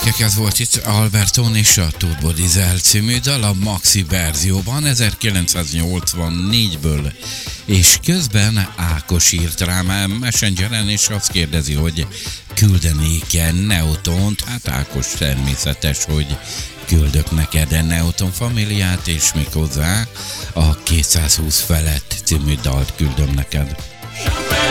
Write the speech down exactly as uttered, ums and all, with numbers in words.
gyerekek, ez volt itt Alberton és a Turbo Diesel című dal a maxi verzióban ezerkilencszáznyolcvannégyből, és közben Ákos írt rám Messengeren, és azt kérdezi, hogy küldenék-e Neotont. Hát Ákos, természetes, hogy küldök neked Neoton Familiát, és méghozzá a kétszázhúsz felett című dalt küldöm neked.